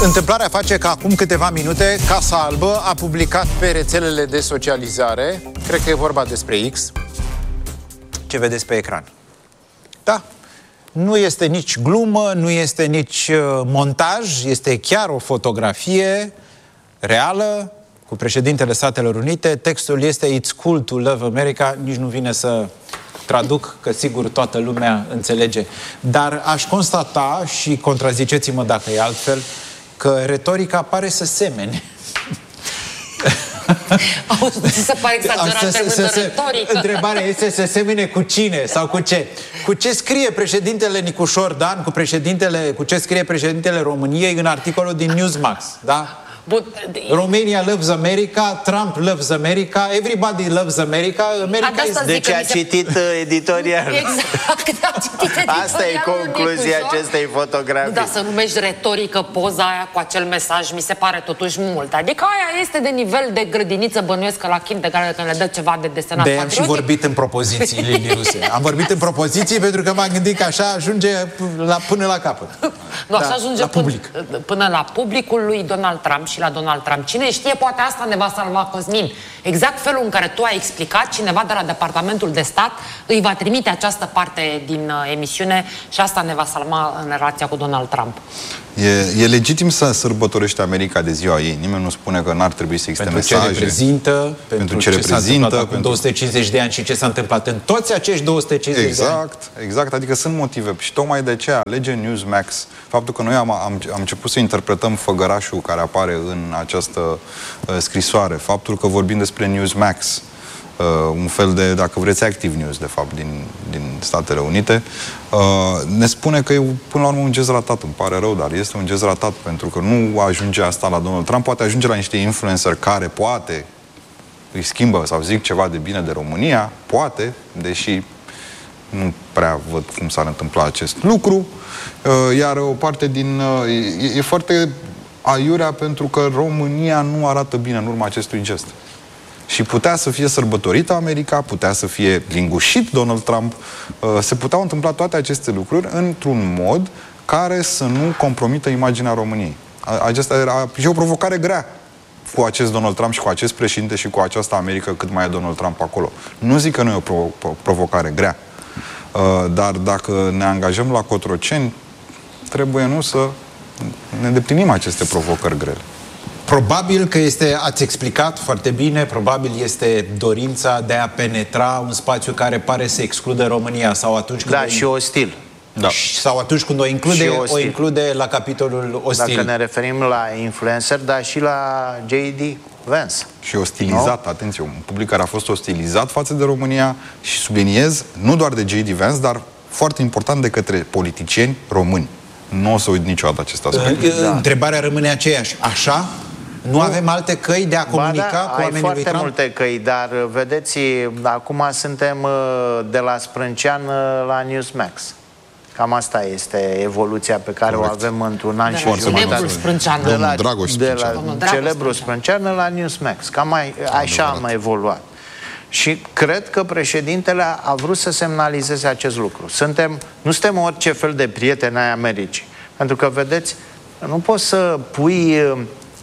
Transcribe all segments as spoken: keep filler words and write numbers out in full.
Întâmplarea face că acum câteva minute Casa Albă a publicat pe rețelele de socializare, cred că e vorba despre X, ce vedeți pe ecran. Da, nu este nici glumă, nu este nici montaj, este chiar o fotografie reală cu președintele Statelor Unite. Textul este It's cool to love America, nici nu vine să traduc, că sigur toată lumea înțelege. Dar aș constata, și contraziceți-mă dacă e altfel, că retorica pare să semene. Ți se pare exagerat termenul de retorică? Întrebarea este să semene cu cine sau cu ce? Cu ce scrie președintele Nicușor Dan, cu, președintele, cu ce scrie președintele României în articolul din Newsmax, da? Bun. Romania loves America, Trump loves America, everybody loves America, America is... Deci a citit editorial. Exact, a citit editorial. Asta e concluzia acestei fotografii. Da, să numești retorică poza aia cu acel mesaj, mi se pare totuși mult. Adică aia este de nivel de grădiniță, bănuiesc că la kindergarten când le dă ceva de desenat de am și vorbit în propoziții, Lili Ruse. Am vorbit în propoziții pentru că m-am gândit că așa ajunge la, până la capăt. Nu, așa ajunge la public. Până, până la publicul lui Donald Trump și la Donald Trump. Cine știe, poate asta ne va salva, Cosmin. Exact felul în care tu ai explicat, cineva de la Departamentul de Stat îi va trimite această parte din uh, emisiune și asta ne va salva în relația cu Donald Trump. E, e legitim să sărbătorește America de ziua ei. Nimeni nu spune că n-ar trebui să existe pentru mesaje. Ce reprezintă, pentru, pentru ce, ce reprezintă, pentru pentru două sute cincizeci de ani și ce s-a întâmplat în toți acești două sute cincizeci exact, de ani. Exact, adică sunt motive. Și tocmai de aceea, legea Newsmax, faptul că noi am, am, am început să interpretăm făgărașul care apare în această uh, scrisoare, faptul că vorbim despre Newsmax, Uh, un fel de, dacă vreți, Active News, de fapt, din, din Statele Unite, uh, ne spune că e până la urmă un gest ratat. Îmi pare rău, dar este un gest ratat, pentru că nu ajunge asta la Donald Trump, poate ajunge la niște influencer care poate îi schimbă sau zic ceva de bine de România, poate, deși nu prea văd cum s-ar întâmpla acest lucru, uh, iar o parte din... Uh, e, e foarte aiurea pentru că România nu arată bine în urma acestui gest. Și putea să fie sărbătorită America, putea să fie lingușit Donald Trump, se puteau întâmpla toate aceste lucruri într-un mod care să nu compromită imaginea României. Aceasta era și o provocare grea cu acest Donald Trump și cu acest președinte și cu această Americă cât mai e Donald Trump acolo. Nu zic că nu e o provo provocare grea, dar dacă ne angajăm la Cotroceni, trebuie nu să ne îndeplinim aceste provocări grele. Probabil că este, ați explicat foarte bine, probabil este dorința de a penetra un spațiu care pare să exclude România sau atunci când Da, o, și ostil. Da. Sau atunci când o include, o include la capitolul ostil. Dacă ne referim la influencer, dar și la J D Vance. Și ostilizat, no? Atenție, un public care a fost ostilizat față de România și subliniez, nu doar de J D Vance, dar foarte important de către politicieni români. Nu o să uit niciodată acest aspect. Da. Întrebarea rămâne aceeași. Așa? Nu avem alte căi de a comunica da, cu oamenii lui Trump? Ai foarte multe căi, dar vedeți, acum suntem de la Sprâncean la Newsmax. Cam asta este evoluția pe care Corect. o avem într-un an de și jumătate. De la, de la celebrul Sprâncean la Newsmax. Cam mai, așa am evoluat. Și cred că președintele a vrut să semnalizeze acest lucru. Suntem, nu suntem orice fel de prieteni ai Americii. Pentru că, vedeți, nu poți să pui uh,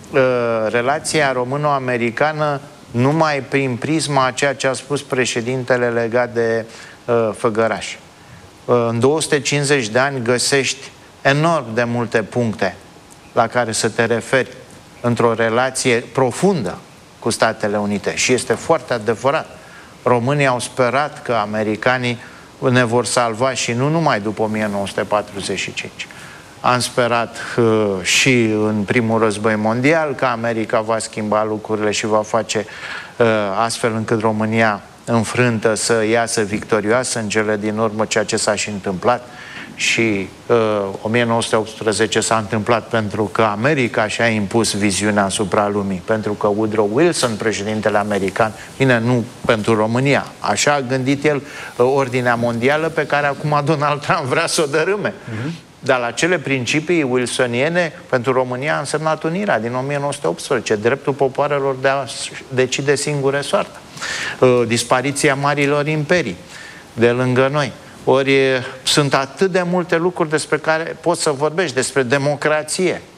relația româno-americană numai prin prisma a ceea ce a spus președintele legat de uh, Făgăraș. Uh, în două sute cincizeci de ani găsești enorm de multe puncte la care să te referi într-o relație profundă cu Statele Unite. Și este foarte adevărat. Românii au sperat că americanii ne vor salva și nu numai după o mie nouă sute patruzeci și cinci. Am sperat uh, și în primul război mondial că America va schimba lucrurile și va face uh, astfel încât România înfrântă să iasă victorioasă în cele din urmă, ceea ce s-a și întâmplat. Și uh, o mie nouă sute optsprezece s-a întâmplat pentru că America și-a impus viziunea asupra lumii, pentru că Woodrow Wilson, președintele american, bine, nu pentru România, așa a gândit el uh, ordinea mondială pe care acum Donald Trump vrea să o dărâme. Uh-huh. Dar la cele principii wilsoniene, pentru România a însemnat unirea din o mie nouă sute optsprezece, dreptul popoarelor de a decide singure soarta, uh, dispariția marilor imperii de lângă noi. Ori sunt atât de multe lucruri despre care poți să vorbești, despre democrație.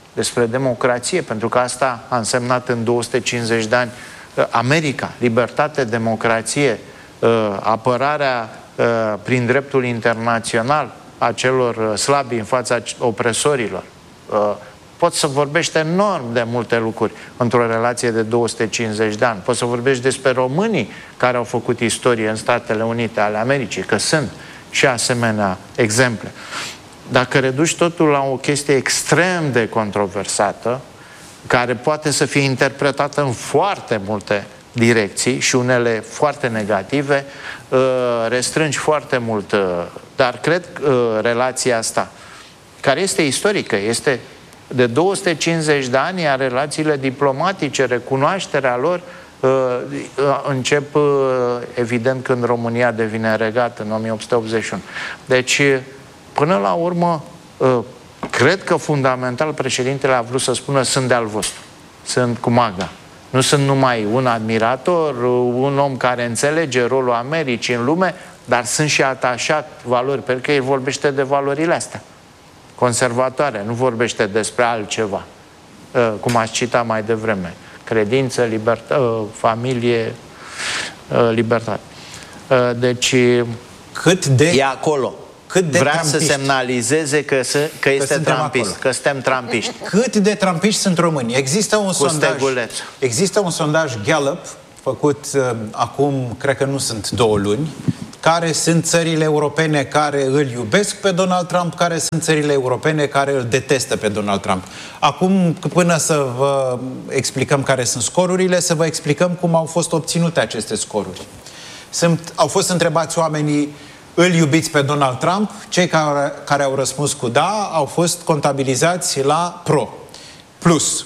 despre democrație, pentru că asta a însemnat în două sute cincizeci de ani America, libertate, democrație, apărarea prin dreptul internațional a celor slabi în fața opresorilor. Poți să vorbești enorm de multe lucruri într-o relație de două sute cincizeci de ani. Poți să vorbești despre românii care au făcut istorie în Statele Unite ale Americii, că sunt și asemenea exemple. Dacă reduci totul la o chestie extrem de controversată, care poate să fie interpretată în foarte multe direcții și unele foarte negative, restrângi foarte mult. Dar cred că relația asta, care este istorică, este de două sute cincizeci de ani, iar relațiile diplomatice, recunoașterea lor, încep evident când România devine regat în o mie opt sute optzeci și unu. Deci, până la urmă, cred că fundamental președintele a vrut să spună: sunt de-al vostru, sunt cu maga. Nu sunt numai un admirator, un om care înțelege rolul Americii în lume, dar sunt și atașat valori, pentru că el vorbește de valorile astea conservatoare, nu vorbește despre altceva, cum ați citat mai devreme: credință, libertate, familie, libertate. Deci cât de... e acolo. Cât de vrea trampiști. să semnalizeze că, se, că este trampist, că suntem trampiști. Cât de trampiști sunt românii? Există un sondaj, există un sondaj Gallup făcut uh, acum, cred că nu sunt două luni, care sunt țările europene care îl iubesc pe Donald Trump, care sunt țările europene care îl detestă pe Donald Trump. Acum, până să vă explicăm care sunt scorurile, să vă explicăm cum au fost obținute aceste scoruri. Sunt, au fost întrebați oamenii: îl iubiți pe Donald Trump? Cei care, care au răspuns cu da au fost contabilizați la pro. Plus,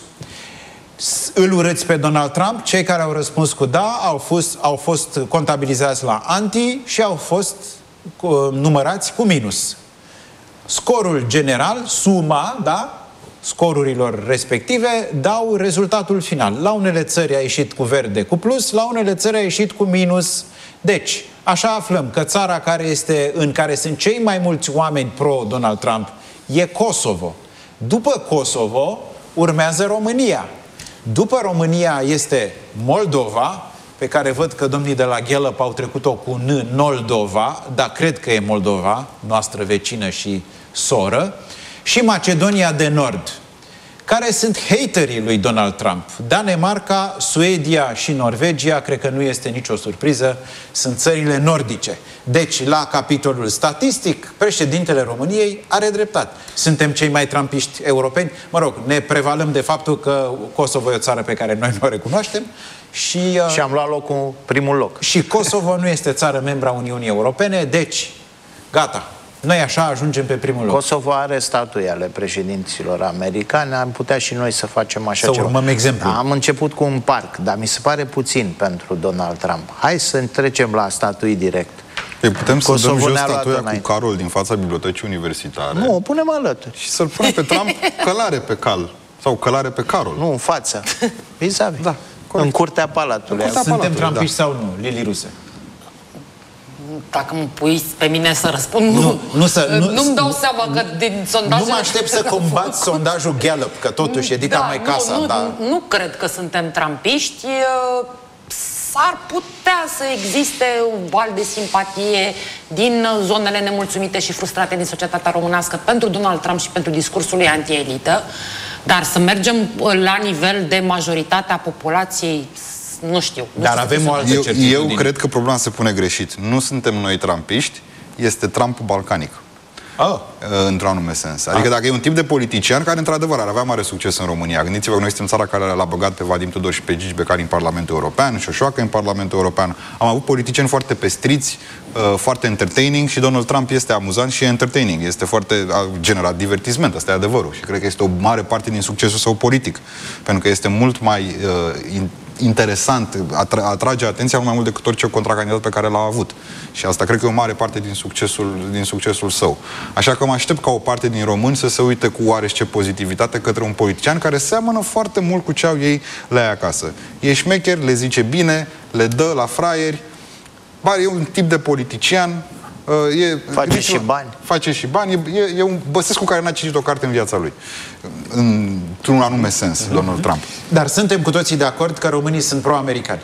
îl urâți pe Donald Trump? Cei care au răspuns cu da au fost, au fost contabilizați la anti și au fost uh, numărați cu minus. Scorul general, suma, da, scorurilor respective, dau rezultatul final. La unele țări a ieșit cu verde cu plus, la unele țări a ieșit cu minus. Deci, așa aflăm că țara care este, în care sunt cei mai mulți oameni pro-Donald Trump e Kosovo. După Kosovo urmează România. După România este Moldova, pe care văd că domnii de la Gallup au trecut-o cu N, Moldova, dar cred că e Moldova, noastră vecină și soră, și Macedonia de Nord, care sunt haterii lui Donald Trump. Danemarca, Suedia și Norvegia, cred că nu este nicio surpriză, sunt țările nordice. Deci, la capitolul statistic, președintele României are dreptate. Suntem cei mai trampiști europeni. Mă rog, ne prevalăm de faptul că Kosovo e o țară pe care noi nu o recunoaștem și... Uh, și am luat locul, primul loc. Și Kosovo nu este țară membra Uniunii Europene, deci, gata. Noi așa ajungem pe primul loc. Kosovo are statui ale președinților americani, am putea și noi să facem așa să ceva. urmăm exemplu. Am început cu un parc, dar mi se pare puțin pentru Donald Trump. Hai să trecem la statui direct. Păi putem să Kosovo dăm jos ne-a luat statuia înainte. cu Carol din fața bibliotecii universitare. Nu, o punem alături. Și să-l punem pe Trump călare pe cal. Sau călare pe Carol. Nu, în față. Vis-a-vis. Da, în curtea palatului. Suntem trampiști sau nu, Lili Ruse? Dacă mă pui pe mine să răspund, nu. Nu, nu să, nu, nu-mi dau seama că din sondajele... Nu mă aștept să combați sondajul Gallup, că totuși e dita da, mai casa. Nu, dar... nu, nu cred că suntem trampiști. S-ar putea să existe un val de simpatie din zonele nemulțumite și frustrate din societatea românească pentru Donald Trump și pentru discursul lui anti-elită, dar să mergem la nivel de majoritatea populației, nu știu. Nu Dar știu avem o altă Eu, certitudine. eu cred că problema se pune greșit. Nu suntem noi trampiști, este Trump balcanic. Oh. Într-un anume sens. Adică ah. dacă e un tip de politician care într-adevăr ar avea mare succes în România. Gândiți-vă că noi suntem țara care l-a băgat pe Vadim Tudor și pe Gigi Becali în Parlamentul European, Șoșoacă în Parlamentul European. Am avut politicieni foarte pestriți, foarte entertaining și Donald Trump este amuzant și entertaining. Este foarte a generat divertisment, asta e adevărul. Și cred că este o mare parte din succesul său politic. Pentru că este mult mai uh, interesant, atra- atrage atenția mult mai mult decât orice contracandidat pe care l-a avut. Și asta cred că e o mare parte din succesul, din succesul său. Așa că mă aștept ca o parte din români să se uite cu oarește pozitivitate către un politician care seamănă foarte mult cu ce au ei la ei acasă. E șmecher, le zice bine, le dă la fraieri. Bar, e un tip de politician E, face și bani. Face și bani. E, e un Băsescu care n-a citit o carte în viața lui. Într-un anume sens, mm-hmm. Donald Trump. Dar suntem cu toții de acord că românii sunt pro-americani.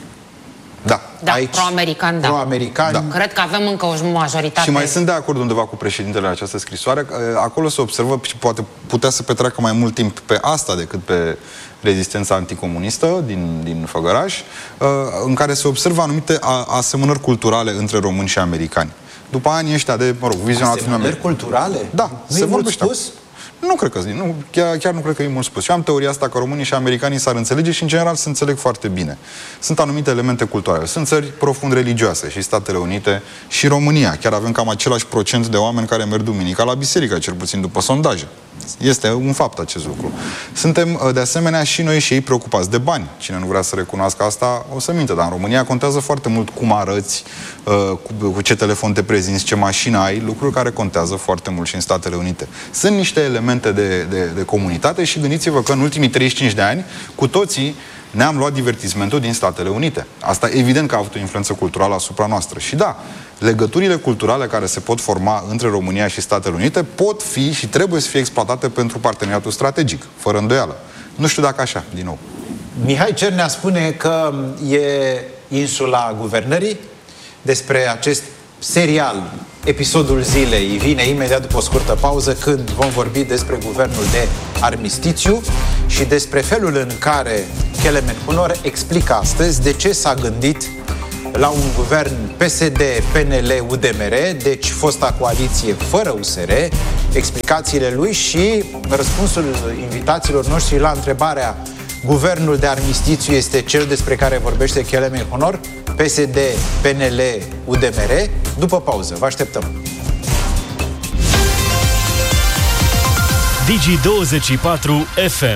Da. Da, pro-american, da. Pro-american. Da. Cred că avem încă o majoritate. Și mai sunt de acord undeva cu președintele în această scrisoare. Acolo se observă și poate putea să petreacă mai mult timp pe asta decât pe rezistența anticomunistă din, din Făgăraș, în care se observă anumite asemănări culturale între români și americani. După anii ăștia de, mă rog, vizionat film american. Culturale? Da, nu se vorbește. Nu cred că nu, chiar, chiar nu cred că e mult spus. Eu am teoria asta că românii și americanii s-ar înțelege și în general se înțeleg foarte bine. Sunt anumite elemente culturale. Sunt țări profund religioase, și Statele Unite și România. Chiar avem cam același procent de oameni care merg duminica la biserică, cel puțin după sondaje. Este un fapt acest lucru. Suntem de asemenea și noi și ei preocupați de bani. Cine nu vrea să recunoască asta o să minte, dar în România contează foarte mult cum arăți, cu ce telefon te prezinți, ce mașină ai, lucruri care contează foarte mult și în Statele Unite. Sunt niște elemente de, de, de comunitate și gândiți-vă că în ultimii treizeci și cinci de ani cu toții ne-am luat divertismentul din Statele Unite. Asta evident că a avut o influență culturală asupra noastră. Și da, legăturile culturale care se pot forma între România și Statele Unite pot fi și trebuie să fie exploatate pentru parteneriatul strategic, fără îndoială. Nu știu dacă așa, din nou. Mihai Cernea spune că e insula guvernării. Despre acest serial, episodul zilei, vine imediat după o scurtă pauză, când vom vorbi despre guvernul de armistițiu și despre felul în care Kelemen Hunor explică astăzi de ce s-a gândit la un guvern P S D, P N L, U D M R, deci fosta coaliție fără U S R, explicațiile lui și răspunsul invitațiilor noștri la întrebarea: guvernul de armistițiu este cel despre care vorbește Kelemen Hunor, P S D, P N L, U D M R? După pauză, vă așteptăm. Digi douăzeci și patru F M.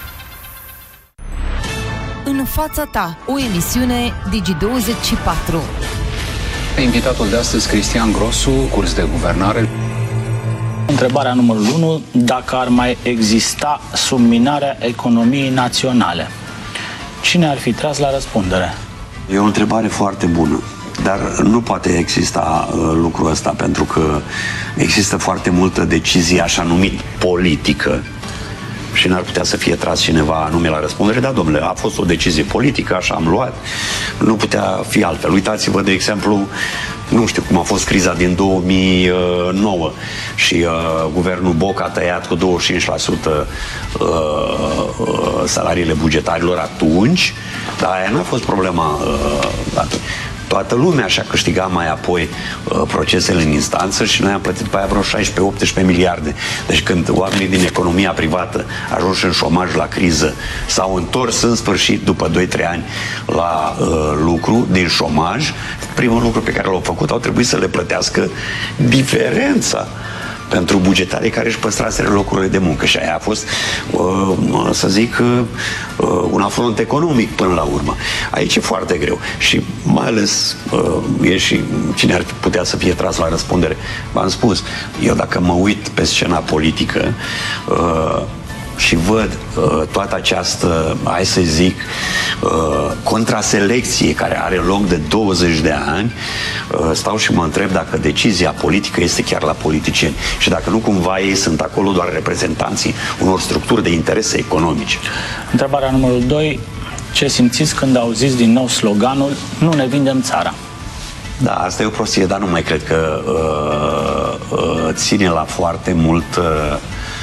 În fața ta, o emisiune Digi douăzeci și patru. Invitatul de astăzi, Cristian Grosu, curs de guvernare. Întrebarea numărul unu, dacă ar mai exista subminarea economiei naționale, cine ar fi tras la răspundere? E o întrebare foarte bună, dar nu poate exista uh, lucrul ăsta, pentru că există foarte multă decizie așa numit politică și n-ar putea să fie tras cineva anume la răspundere. Da, domnule, a fost o decizie politică, așa am luat, nu putea fi altfel. Uitați-vă, de exemplu, nu știu cum a fost criza din două mii nouă și uh, guvernul Boc a tăiat cu douăzeci și cinci la sută uh, uh, salariile bugetarilor atunci, dar aia n-a fost problema uh, atunci. Toată lumea și-a câștigat mai apoi uh, procesele în instanță și noi am plătit pe aia vreo șaisprezece optsprezece miliarde. Deci când oamenii din economia privată ajunși în șomaj la criză s-au întors în sfârșit după doi trei ani la uh, lucru din șomaj, primul lucru pe care l-au făcut, au trebuit să le plătească diferența pentru bugetarii care își păstraseră locurile de muncă. Și aia a fost, uh, să zic, uh, un afront economic până la urmă. Aici e foarte greu. Și mai ales uh, e și cine ar putea să fie tras la răspundere. V-am spus, eu dacă mă uit pe scena politică uh, și văd uh, toată această, hai să zic, uh, contraselecție care are loc de douăzeci de ani, uh, stau și mă întreb dacă decizia politică este chiar la politicieni și dacă nu cumva ei sunt acolo doar reprezentanții unor structuri de interese economice. Întrebarea numărul doi, ce simțiți când auziți din nou sloganul "Nu ne vindem țara"? Da, asta e o prostie, dar nu mai cred că uh, uh, ține la foarte mult uh,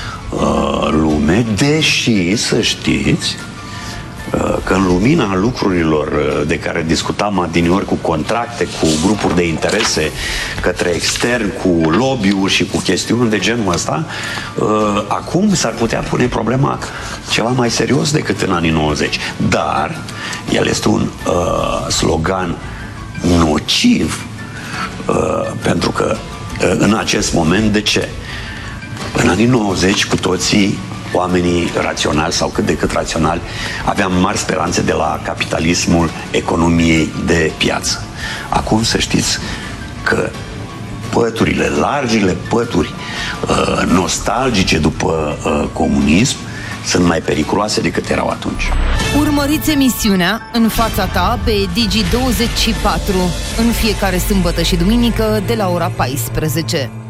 lume, deși să știți că în lumina lucrurilor de care discutam adineori, cu contracte, cu grupuri de interese către extern, cu lobby-uri și cu chestiuni de genul ăsta, acum s-ar putea pune problema ceva mai serios decât în anii nouăzeci. Dar el este un uh, slogan nociv uh, pentru că uh, în acest moment, de ce? În anii nouăzeci, cu toții, oamenii raționali sau cât de cât raționali, aveam mari speranțe de la capitalismul economiei de piață. Acum să știți că păturile, largile pături uh, nostalgice după uh, comunism sunt mai periculoase decât erau atunci. Urmăriți emisiunea În fața ta pe Digi douăzeci și patru în fiecare sâmbătă și duminică de la ora paisprezece.